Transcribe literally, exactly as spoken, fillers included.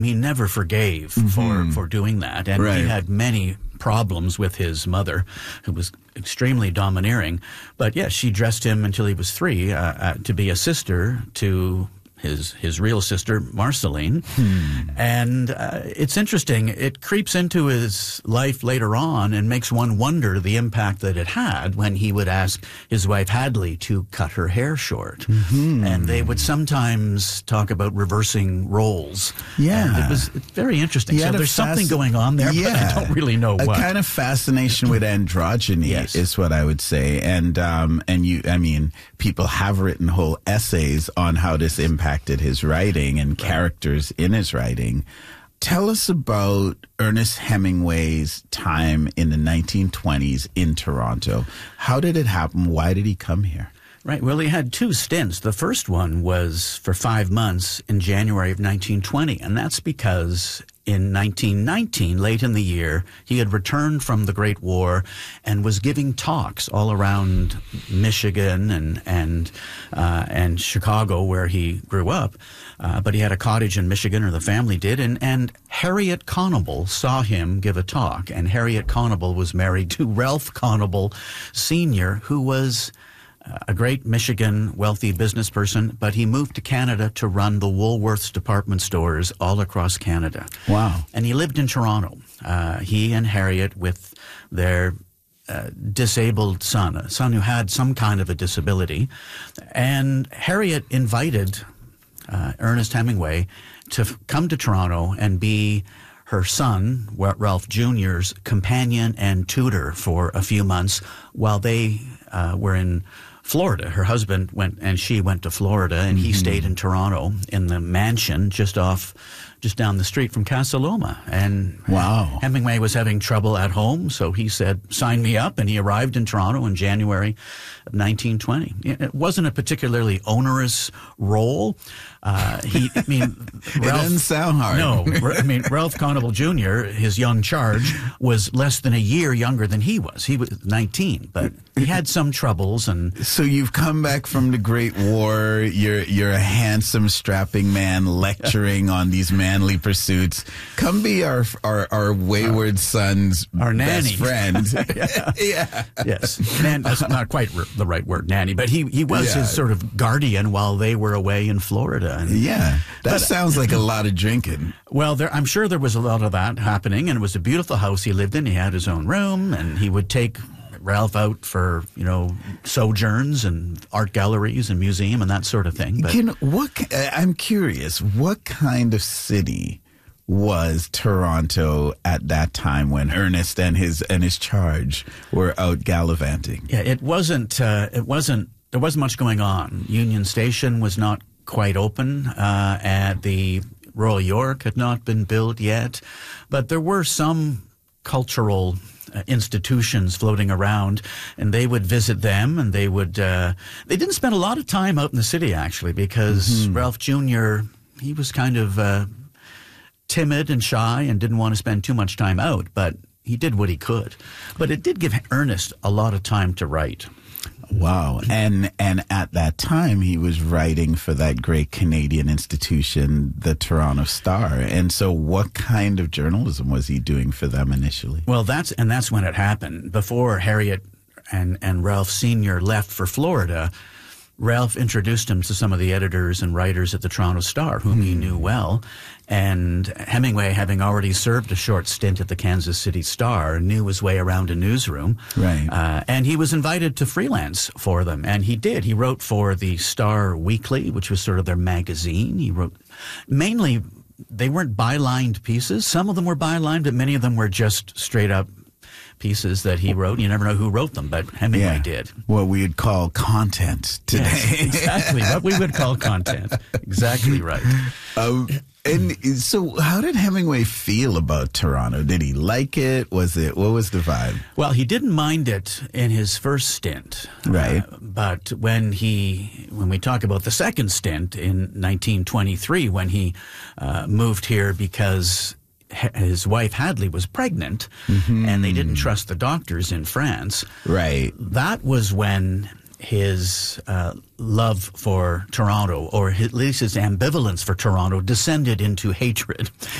He never forgave mm-hmm. for, for doing that, and right. he had many problems with his mother, who was extremely domineering. But yes, she dressed him until he was three uh, uh, to be a sister to his his real sister, Marceline. Hmm. And uh, it's interesting. It creeps into his life later on and makes one wonder the impact that it had when he would ask his wife Hadley to cut her hair short. Mm-hmm. And they would sometimes talk about reversing roles. Yeah. And it was very interesting. So there's something going on there, yeah. but I don't really know a what. A kind of fascination with androgyny yes. is what I would say. And, um, and you, I mean, people have written whole essays on how this impacted his writing and characters in his writing. Tell us about Ernest Hemingway's time in the nineteen twenties in Toronto. How did it happen? Why did he come here? Right. Well, he had two stints. The first one was for five months in January of nineteen twenty, and that's because in nineteen nineteen, late in the year, he had returned from the Great War and was giving talks all around Michigan and and uh, and Chicago, where he grew up. Uh, but he had a cottage in Michigan, or the family did, and and Harriet Conable saw him give a talk, and Harriet Conable was married to Ralph Conable Senior, who was a great Michigan wealthy business person, but he moved to Canada to run the Woolworths department stores all across Canada. Wow. And he lived in Toronto. Uh, he and Harriet with their uh, disabled son, a son who had some kind of a disability. And Harriet invited uh, Ernest Hemingway to f- come to Toronto and be her son, Ralph Junior's companion and tutor for a few months while they uh, were in Florida. Her husband went, and she went to Florida, and mm-hmm. he stayed in Toronto in the mansion just off, just down the street from Casa Loma. And wow. Hemingway was having trouble at home, so he said, sign me up, and he arrived in Toronto in January of nineteen twenty. It wasn't a particularly onerous role. Uh, he, I mean, Ralph, it Ralph, doesn't sound hard. No, I mean, Ralph Conable Junior, his young charge, was less than a year younger than he was. He was nineteen, but he had some troubles. And so you've come back from the Great War. You're you're a handsome, strapping man lecturing on these manly pursuits. Come be our our, our wayward son's our nanny. best friend. yeah. yeah. Yes, Nan, that's not quite the right word, nanny, but he he was yeah. his sort of guardian while they were away in Florida. And, yeah, that but, sounds like a lot of drinking. Well, there, I'm sure there was a lot of that happening, and it was a beautiful house he lived in. He had his own room, and he would take Ralph out for, you know, sojourns and art galleries and museum and that sort of thing. But Can, what, I'm curious, what kind of city was Toronto at that time when Ernest and his and his charge were out gallivanting? Yeah, it wasn't. Uh, it wasn't. There wasn't much going on. Union Station was not quite open, uh, and the Royal York had not been built yet, but there were some cultural uh, institutions floating around, and they would visit them, and they would. Uh, they didn't spend a lot of time out in the city actually, because mm-hmm. Ralph Junior he was kind of uh, timid and shy and didn't want to spend too much time out, but he did what he could. But it did give Ernest a lot of time to write. Wow. And and at that time, he was writing for that great Canadian institution, the Toronto Star. And so what kind of journalism was he doing for them initially? Well, that's and that's when it happened. Before Harriet and, and Ralph Senior left for Florida, Ralph introduced him to some of the editors and writers at the Toronto Star, whom hmm. he knew well. And Hemingway, having already served a short stint at the Kansas City Star, knew his way around a newsroom. Right. Uh, and he was invited to freelance for them. And he did. He wrote for the Star Weekly, which was sort of their magazine. He wrote mainly, they weren't bylined pieces. Some of them were bylined, but many of them were just straight up pieces that he wrote. You never know who wrote them, but Hemingway yeah. did. What we would call content today. Yes, exactly. What we would call content. Exactly right. Um, and so how did Hemingway feel about Toronto? Did he like it? Was it, what was the vibe? Well, he didn't mind it in his first stint. Right. Uh, but when he, when we talk about the second stint in nineteen twenty-three, when he uh, moved here because his wife Hadley was pregnant, mm-hmm. and they didn't trust the doctors in France. Right. That was when his uh, love for Toronto, or at least his ambivalence for Toronto, descended into hatred.